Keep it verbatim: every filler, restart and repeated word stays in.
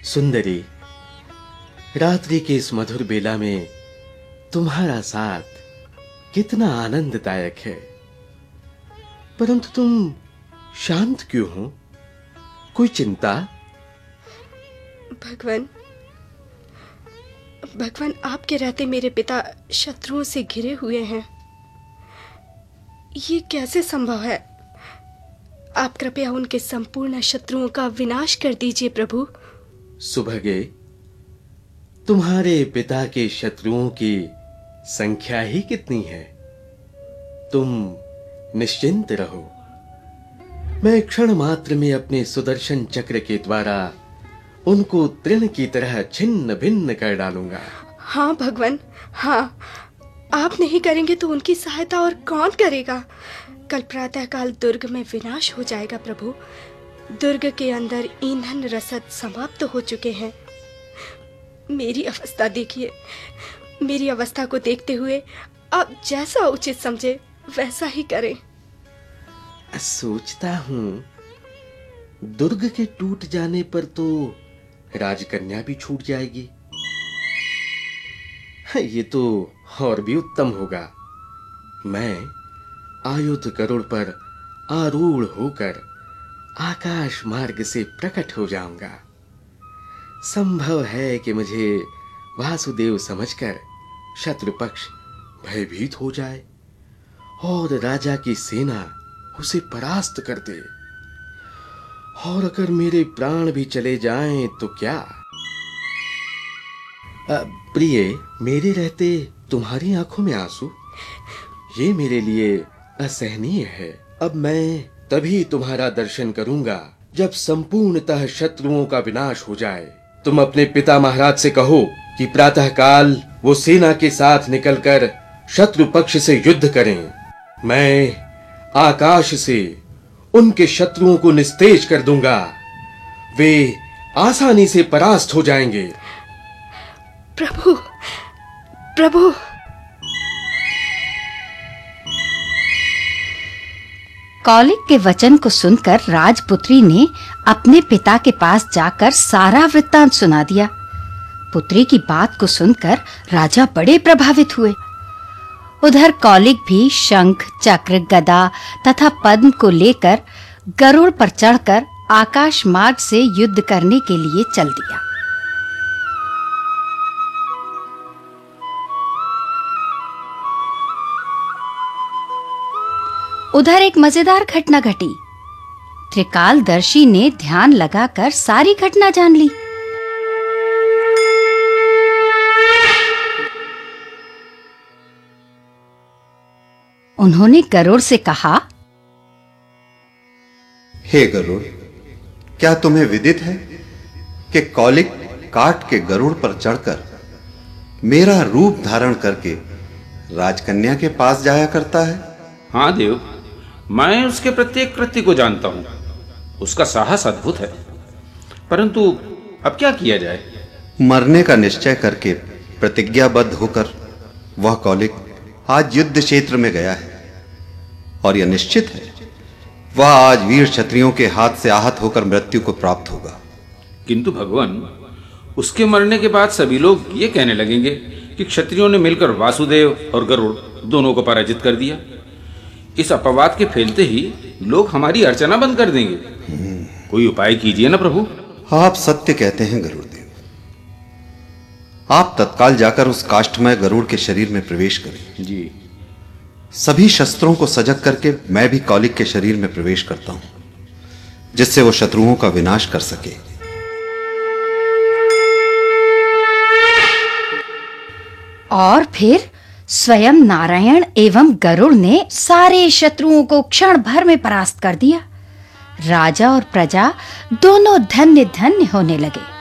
सुंदरी, रात्रि के इस मधुर बेला में तुम्हारा साथ कितना आनंददायक है, परंतु तुम शांत क्यों हो? कोई चिंता? भगवान, भगवान आपके रहते मेरे पिता शत्रुओं से घिरे हुए हैं। ये कैसे संभव है? आप कृपया उनके संपूर्ण शत्रुओं का विनाश कर दीजिए प्रभु। सुभगे, तुम्हारे पिता के शत्रुओं की संख्या ही कितनी है? तुम निश्चिंत रहो, मैं क्षण मात्र में अपने सुदर्शन चक्र के द्वारा उनको तृण की तरह छिन्न भिन्न कर डालूंगा। हाँ भगवान, हाँ, आप नहीं करेंगे तो उनकी सहायता और कौन करेगा? कल प्रातःकाल दुर्ग में विनाश हो जाएगा प्रभु। दुर्ग के अंदर ईंधन रसद समाप्त हो चुके हैं। मेरी अवस्था देखिए। मेरी अवस्था को देखते हुए आप जैसा उचित समझे वैसा ही करें। सोचता हूँ दुर्ग के टूट जाने पर तो राजकन्या भी छूट जाएगी। ये तो और भी उत्तम होगा। मैं आयुध गरुड़ पर आरूढ़ होकर आकाश मार्ग से प्रकट हो जाऊंगा। संभव है कि मुझे वासुदेव समझकर शत्रु पक्ष भयभीत हो जाए और राजा की सेना उसे परास्त कर दे। और अगर मेरे प्राण भी चले जाएं तो क्या? प्रिय, मेरे रहते तुम्हारी आंखों में आंसू, ये मेरे लिए असहनीय है। अब मैं तभी तुम्हारा दर्शन करूंगा जब संपूर्णतः शत्रुओं का विनाश हो जाए। तुम अपने पिता महाराज से कहो कि प्रातःकाल वो सेना के साथ निकलकर शत्रु पक्ष से युद्ध करें। मैं आकाश से उनके शत्रुओं को निस्तेज कर दूंगा। वे आसानी से परास्त हो जाएंगे। प्रभु, प्रभु। कौलिक के वचन को सुनकर राजपुत्री ने अपने पिता के पास जाकर सारा वृत्तांत सुना दिया। पुत्री की बात को सुनकर राजा बड़े प्रभावित हुए। उधर कौलिक भी शंख, चक्र, गदा तथा पद्म को लेकर गरुड़ पर चढ़कर आकाश मार्ग से युद्ध करने के लिए चल दिया। उधर एक मजेदार घटना घटी। त्रिकालदर्शी ने ध्यान लगाकर सारी घटना जान ली। उन्होंने गरुड़ से कहा, हे गरुड़, क्या तुम्हें विदित है कि कौलिक काट के गरुड़ पर चढ़कर मेरा रूप धारण करके राजकन्या के पास जाया करता है? हाँ देव, मैं उसके प्रत्येक कृत्य को जानता हूं। उसका साहस अद्भुत है, परंतु अब क्या किया जाए? मरने का निश्चय करके प्रतिज्ञाबद्ध होकर वह कौलिक आज युद्ध क्षेत्र में गया है और यह निश्चित है वह आज वीर क्षत्रियों के हाथ से आहत होकर मृत्यु को प्राप्त होगा। किंतु भगवान, उसके मरने के बाद सभी लोग ये कहने लगेंगे कि क्षत्रियों ने मिलकर वासुदेव और गरुड़ दोनों को पराजित कर दिया। इस अपवाद के फैलते ही लोग हमारी अर्चना बंद कर देंगे। कोई उपाय कीजिए ना प्रभु। आप सत्य कहते हैं गरुड़देव। आप तत्काल जाकर उस काष्ठमय गरुड़ के शरीर में प्रवेश करें। जी। सभी शस्त्रों को सजग करके मैं भी कौलिक के शरीर में प्रवेश करता हूं, जिससे वो शत्रुओं का विनाश कर सके। और फिर स्वयं नारायण एवं गरुड़ ने सारे शत्रुओं को क्षण भर में परास्त कर दिया। राजा और प्रजा दोनों धन्य धन्य होने लगे।